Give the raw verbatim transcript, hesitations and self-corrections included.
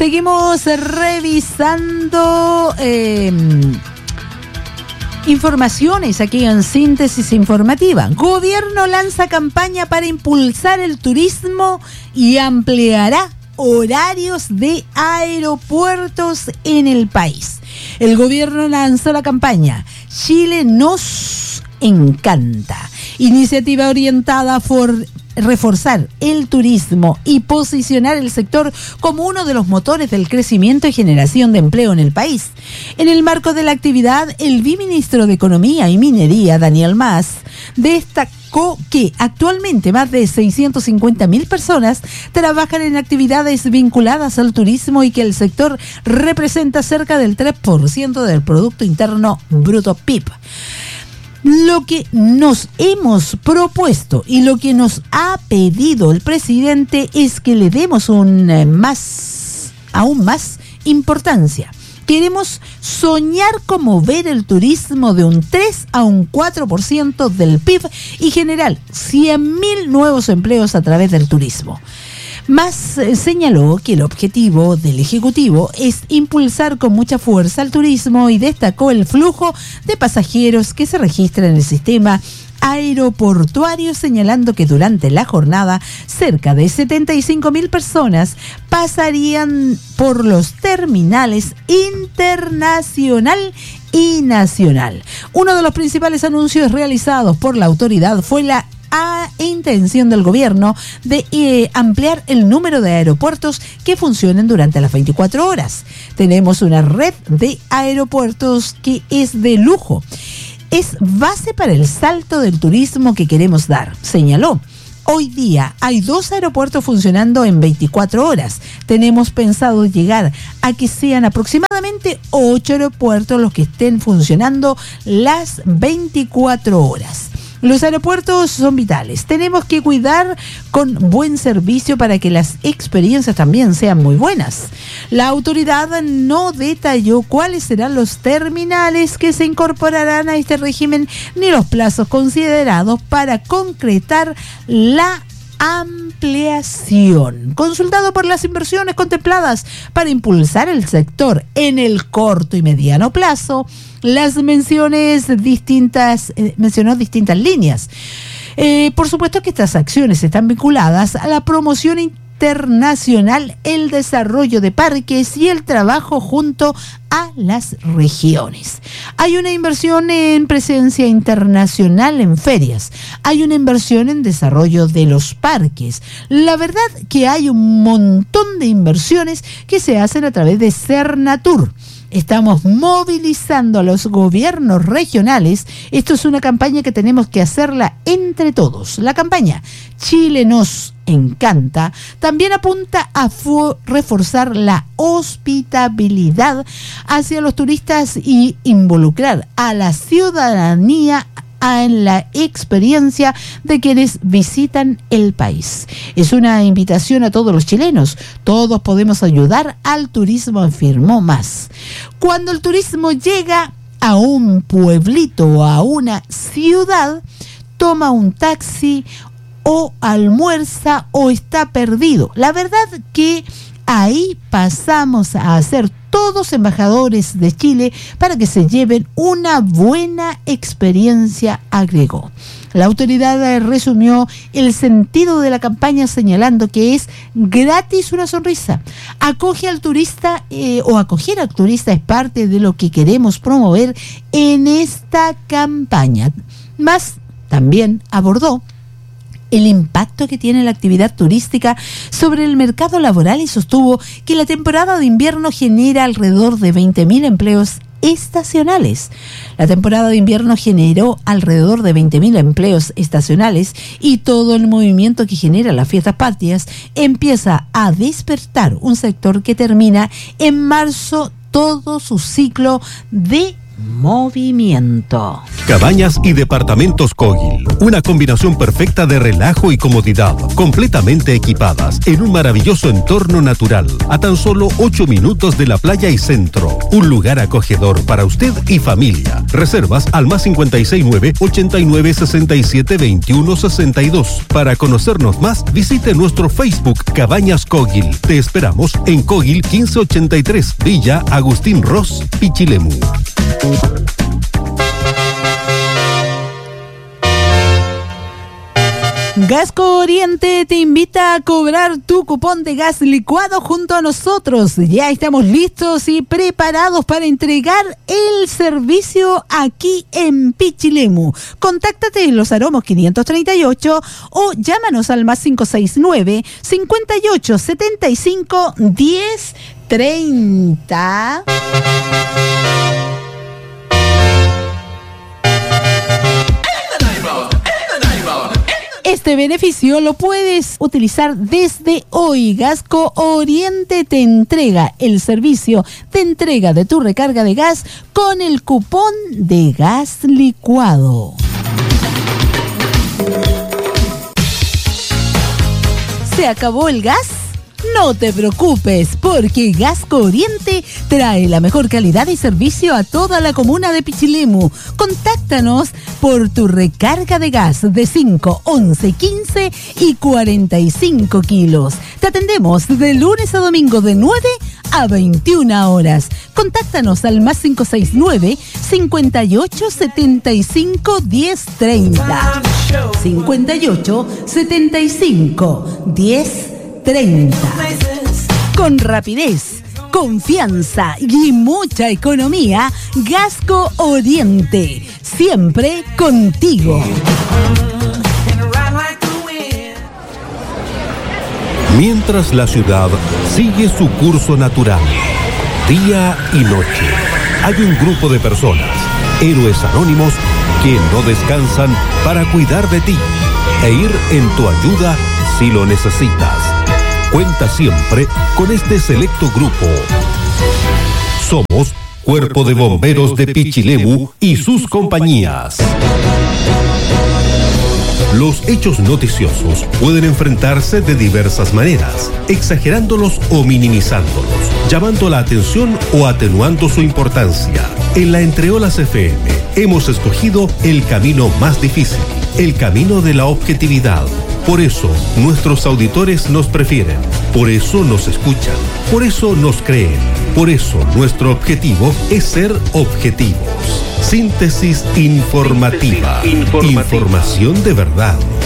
Seguimos revisando eh, informaciones aquí en Síntesis Informativa. Gobierno lanza campaña para impulsar el turismo y ampliará horarios de aeropuertos en el país. El gobierno lanzó la campaña Chile nos encanta, iniciativa orientada por reforzar el turismo y posicionar el sector como uno de los motores del crecimiento y generación de empleo en el país. En el marco de la actividad, el viceministro de Economía y Minería, Daniel Mas, destacó que actualmente más de seiscientas cincuenta mil personas trabajan en actividades vinculadas al turismo y que el sector representa cerca del tres por ciento del Producto Interno Bruto P I B. Lo que nos hemos propuesto y lo que nos ha pedido el presidente es que le demos un eh, más, aún más importancia. Queremos soñar como ver el turismo de un tres a un cuatro por ciento del P I B y generar cien mil nuevos empleos a través del turismo. Más eh, señaló que el objetivo del Ejecutivo es impulsar con mucha fuerza el turismo y destacó el flujo de pasajeros que se registra en el sistema aeroportuario, señalando que durante la jornada cerca de setenta y cinco mil personas pasarían por los terminales internacional y nacional. Uno de los principales anuncios realizados por la autoridad fue la a intención del gobierno de eh, ampliar el número de aeropuertos que funcionen durante las veinticuatro horas. Tenemos una red de aeropuertos que es de lujo. Es base para el salto del turismo que queremos dar, señaló. Hoy día hay dos aeropuertos funcionando en veinticuatro horas. Tenemos pensado llegar a que sean aproximadamente ocho aeropuertos los que estén funcionando las veinticuatro horas. Los aeropuertos son vitales. Tenemos que cuidar con buen servicio para que las experiencias también sean muy buenas. La autoridad no detalló cuáles serán los terminales que se incorporarán a este régimen ni los plazos considerados para concretar la ampliación. Consultado por las inversiones contempladas para impulsar el sector en el corto y mediano plazo, las menciones distintas, eh, mencionó distintas líneas. Eh, por supuesto que estas acciones están vinculadas a la promoción internacional, el desarrollo de parques y el trabajo junto a las regiones. Hay una inversión en presencia internacional en ferias, hay una inversión en desarrollo de los parques. La verdad que hay un montón de inversiones que se hacen a través de Cernatur. Estamos movilizando a los gobiernos regionales. Esto es una campaña que tenemos que hacerla entre todos. La campaña Chile nos encanta también apunta a fu- reforzar la hospitabilidad hacia los turistas y involucrar a la ciudadanía en la experiencia de quienes visitan el país. Es una invitación a todos los chilenos. Todos podemos ayudar al turismo, afirmó Mas. Cuando el turismo llega a un pueblito o a una ciudad, toma un taxi o almuerza o está perdido. La verdad que ahí pasamos a ser todos embajadores de Chile para que se lleven una buena experiencia, agregó. La autoridad resumió el sentido de la campaña señalando que es gratis una sonrisa. Acoge al turista eh, o acoger al turista es parte de lo que queremos promover en esta campaña. Más también abordó el impacto que tiene la actividad turística sobre el mercado laboral y sostuvo que la temporada de invierno genera alrededor de veinte mil empleos estacionales. La temporada de invierno generó alrededor de veinte mil empleos estacionales y todo el movimiento que genera las fiestas patrias empieza a despertar un sector que termina en marzo todo su ciclo de movimiento. Cabañas y departamentos Kogel, una combinación perfecta de relajo y comodidad, completamente equipadas en un maravilloso entorno natural, a tan solo ocho minutos de la playa y centro. Un lugar acogedor para usted y familia. Reservas al más cincuenta y seis nueve, ochenta y nueve, sesenta y siete, veintiuno, sesenta y dos. Para conocernos más, visite nuestro Facebook Cabañas Kogel. Te esperamos en Kogel quince ochenta y tres, Villa Agustín Ross, Pichilemu. Gasco Oriente te invita a cobrar tu cupón de gas licuado junto a nosotros. Ya estamos listos y preparados para entregar el servicio aquí en Pichilemu. Contáctate en Los Aromos quinientos treinta y ocho o llámanos al más cinco seis nueve, cincuenta y ocho, setenta y cinco, diez, treinta. Este beneficio lo puedes utilizar desde hoy. Gasco Oriente te entrega el servicio de entrega de tu recarga de gas con el cupón de gas licuado. ¿Se acabó el gas? No te preocupes, porque Gasco Oriente trae la mejor calidad y servicio a toda la comuna de Pichilemu. Contáctanos por tu recarga de gas de cinco, once, quince y cuarenta y cinco kilos. Te atendemos de lunes a domingo de nueve a veintiuna horas. Contáctanos al más cinco seis nueve, cincuenta y ocho, setenta y cinco, diez, treinta. cincuenta y ocho, setenta y cinco, diez, treinta. Con rapidez, confianza y mucha economía, Gasco Oriente, siempre contigo. Mientras la ciudad sigue su curso natural, día y noche, hay un grupo de personas, héroes anónimos, que no descansan para cuidar de ti e ir en tu ayuda si lo necesitas. Cuenta siempre con este selecto grupo. Somos Cuerpo de Bomberos de Pichilemu y sus compañías. Los hechos noticiosos pueden enfrentarse de diversas maneras, exagerándolos o minimizándolos, llamando la atención o atenuando su importancia. En la Entreolas F M hemos escogido el camino más difícil, el camino de la objetividad. Por eso, nuestros auditores nos prefieren, por eso nos escuchan, por eso nos creen, por eso nuestro objetivo es ser objetivos. Síntesis informativa. Síntesis informativa. Información de verdad.